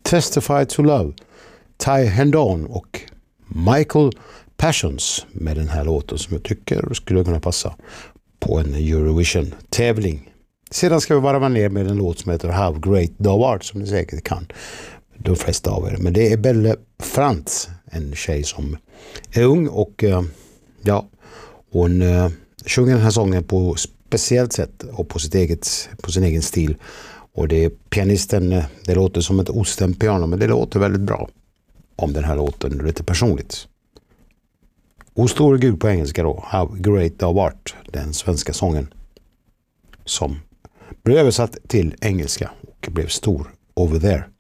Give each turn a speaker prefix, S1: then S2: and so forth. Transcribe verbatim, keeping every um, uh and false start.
S1: Testify to Love, Ty Hendon och Michael Passions med den här låten som jag tycker skulle kunna passa på en Eurovision-tävling. Sedan ska vi varva ner med en låt som heter How Great Thou Art, som ni säkert kan, de flesta av er. Men det är Belle Frantz, en tjej som är ung och ja, hon uh, sjunger den här sången på speciellt sätt och på sitt eget, på sin egen stil. Och det är pianisten, det låter som ett ostämt piano, men det låter väldigt bra om den här låten lite personligt. O store Gud på engelska då, How Great Thou Art, den svenska sången som blev översatt till engelska och blev stor over there.